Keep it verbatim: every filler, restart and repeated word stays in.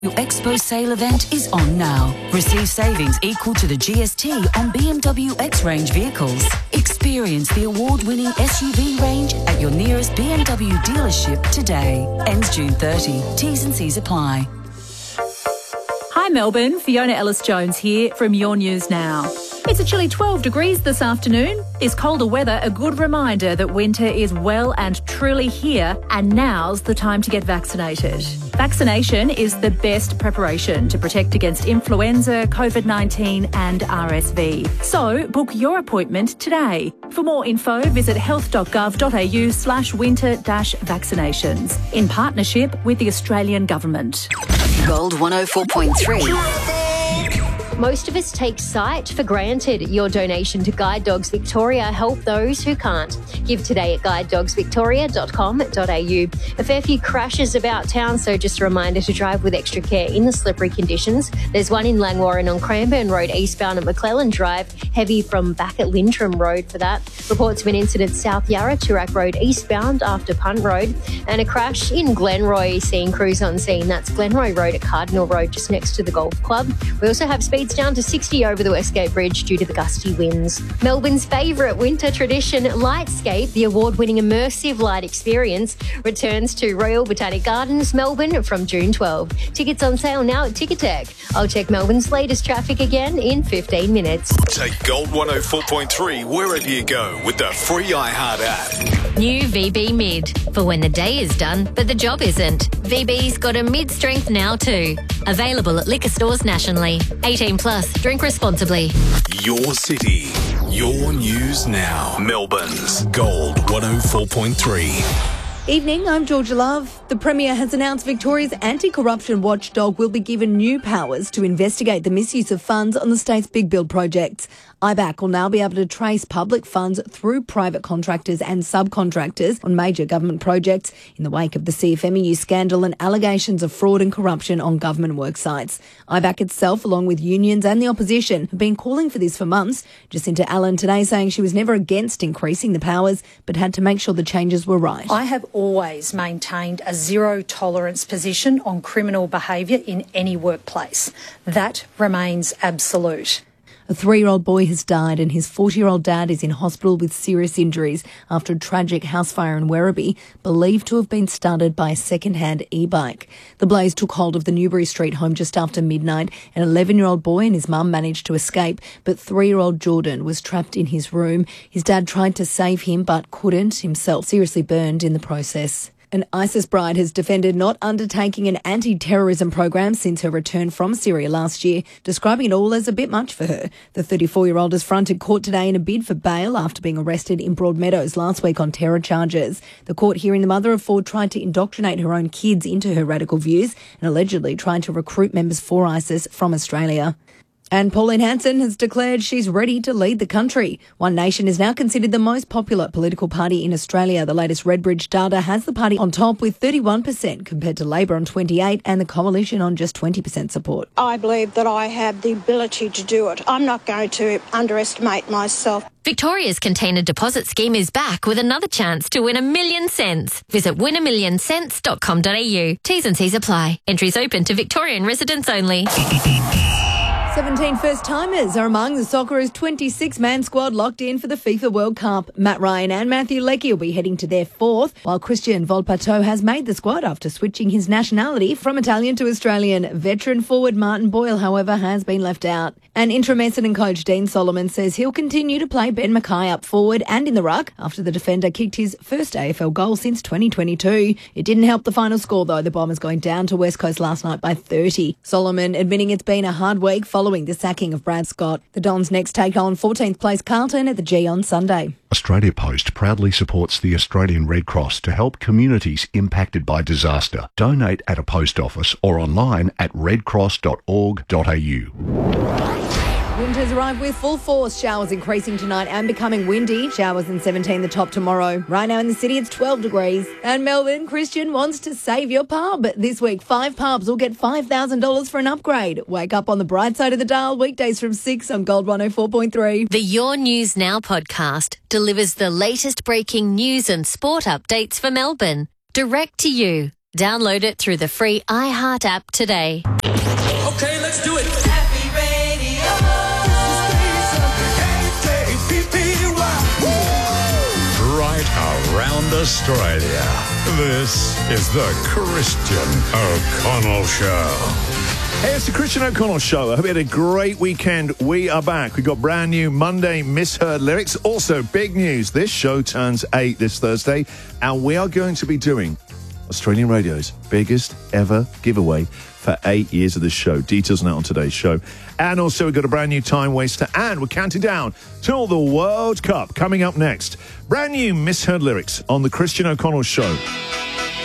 Your Expo sale event is on now. Receive savings equal to the G S T on B M W X-Range vehicles. Experience the award-winning S U V range at your nearest B M W dealership today. Ends June thirtieth. T's and C's apply. Hi Melbourne, Fiona Ellis-Jones here from Your News Now. It's a chilly twelve degrees this afternoon. Is colder weather a good reminder that winter is well and truly here, and now's the time to get vaccinated? Vaccination is the best preparation to protect against influenza, COVID nineteen and R S V. So book your appointment today. For more info, visit health.gov.au slash winter dash vaccinations in partnership with the Australian Government. Gold one oh four point three. Most of us take sight for granted. Your donation to Guide Dogs Victoria help those who can't. Give today at guide dogs victoria dot com dot a u. A fair few crashes about town, so just a reminder to drive with extra care in the slippery conditions. There's one in Langwarrin on Cranbourne Road eastbound at McClellan Drive, heavy from back at Lintram Road for that. Reports of an incident South Yarra, Toorak Road eastbound after Punt Road, and a crash in Glenroy, seeing crews on scene. That's Glenroy Road at Cardinal Road, just next to the golf club. We also have speeds down to sixty over the Westgate Bridge due to the gusty winds. Melbourne's favourite winter tradition, Lightscape, the award-winning immersive light experience, returns to Royal Botanic Gardens, Melbourne from June twelfth. Tickets on sale now at Ticketek. I'll check Melbourne's latest traffic again in fifteen minutes. Take Gold one oh four point three wherever you go with the free iHeart app. New V B Mid. For when the day is done, but the job isn't. V B's got a mid-strength now too. Available at liquor stores nationally. eighteen plus. Drink responsibly. Your city. Your news now. Melbourne's Gold one oh four point three. Evening, I'm Georgia Love. The Premier has announced Victoria's anti-corruption watchdog will be given new powers to investigate the misuse of funds on the state's big build projects. I B A C will now be able to trace public funds through private contractors and subcontractors on major government projects in the wake of the C F M E U scandal and allegations of fraud and corruption on government work sites. I B A C itself, along with unions and the opposition, have been calling for this for months. Jacinta Allen today saying she was never against increasing the powers, but had to make sure the changes were right. I have always maintained a zero tolerance position on criminal behaviour in any workplace. That remains absolute. A three-year-old boy has died and his forty-year-old dad is in hospital with serious injuries after a tragic house fire in Werribee, believed to have been started by a second-hand e-bike. The blaze took hold of the Newbury Street home just after midnight. An eleven-year-old boy and his mum managed to escape, but three-year-old Jordan was trapped in his room. His dad tried to save him but couldn't, himself seriously burned in the process. An ISIS bride has defended not undertaking an anti-terrorism program since her return from Syria last year, describing it all as a bit much for her. The thirty-four-year-old has fronted court today in a bid for bail after being arrested in Broadmeadows last week on terror charges. The court hearing the mother of four tried to indoctrinate her own kids into her radical views and allegedly tried to recruit members for ISIS from Australia. And Pauline Hanson has declared she's ready to lead the country. One Nation is now considered the most popular political party in Australia. The latest Redbridge data has the party on top with thirty-one percent compared to Labor on twenty-eight and the Coalition on just twenty percent support. I believe that I have the ability to do it. I'm not going to underestimate myself. Victoria's container deposit scheme is back with another chance to win a million cents. Visit win a million cents dot com dot a u. T's and C's apply. Entries open to Victorian residents only. seventeen first-timers are among the Socceroos' twenty-six-man squad locked in for the FIFA World Cup. Matt Ryan and Matthew Leckie will be heading to their fourth, while Christian Volpato has made the squad after switching his nationality from Italian to Australian. Veteran forward Martin Boyle, however, has been left out. And interim Essendon coach Dean Solomon says he'll continue to play Ben Mackay up forward and in the ruck after the defender kicked his first A F L goal since twenty twenty-two. It didn't help the final score, though. The Bombers going down to West Coast last night by thirty. Solomon admitting it's been a hard week following the sacking of Brad Scott. The Dons next take on fourteenth place Carlton at the G on Sunday. Australia Post proudly supports the Australian Red Cross to help communities impacted by disaster. Donate at a post office or online at red cross dot org dot a u. Winter's arrived with full force. Showers increasing tonight and becoming windy. Showers in seventeen the top tomorrow. Right now in the city it's twelve degrees. And Melbourne, Christian wants to save your pub. This week, five pubs will get five thousand dollars for an upgrade. Wake up on the bright side of the dial weekdays from six on Gold one oh four point three. The Your News Now podcast delivers the latest breaking news and sport updates for Melbourne, direct to you. Download it through the free iHeart app today. Okay, let's do it. Happy Radio. Right around Australia. This is the Christian O'Connell Show. Hey, it's the Christian O'Connell Show. I hope you had a great weekend. We are back. We've got brand new Monday Misheard Lyrics. Also, big news. This show turns eight this Thursday, and we are going to be doing Australian Radio's biggest ever giveaway for eight years of this show. Details now on today's show. And also, we've got a brand new time waster, and we're counting down till the World Cup coming up next. Brand new Misheard Lyrics on the Christian O'Connell Show.